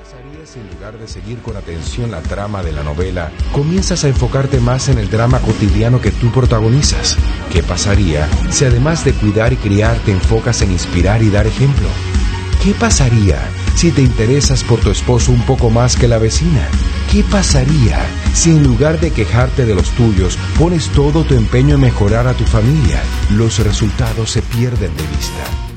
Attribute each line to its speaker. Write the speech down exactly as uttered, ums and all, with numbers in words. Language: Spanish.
Speaker 1: pasaría si en lugar de seguir con atención la trama de la novela, comienzas a enfocarte más en el drama cotidiano que tú protagonizas? ¿Qué pasaría si además de cuidar y criar te enfocas en inspirar y dar ejemplo? ¿Qué pasaría si te interesas por tu esposo un poco más que la vecina? ¿Qué pasaría si en lugar de quejarte de los tuyos, pones todo tu empeño en mejorar a tu familia? Los resultados se pierden de vista.